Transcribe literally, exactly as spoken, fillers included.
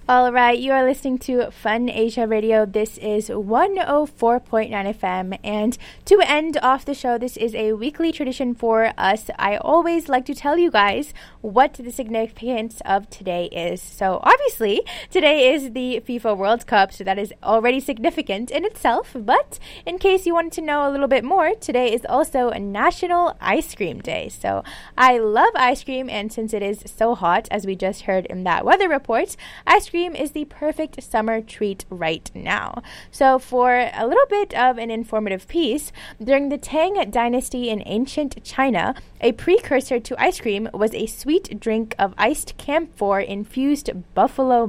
All right, you are listening to Fun Asia Radio. This is one oh four point nine F M. And to end off the show, this is a weekly tradition for us. I always like to tell you guys what the significance of today is. So obviously, today is the FIFA World Cup, so that is already significant in itself. But in case you wanted to know a little bit more, today is also a National Ice Cream Day. So I love ice cream, and since it is so hot, as we just heard in that weather report, ice cream is the perfect summer treat right now. So for a little bit of an informative piece, during the Tang Dynasty in ancient China, a precursor to ice cream was a sweet drink of iced camphor infused buffalo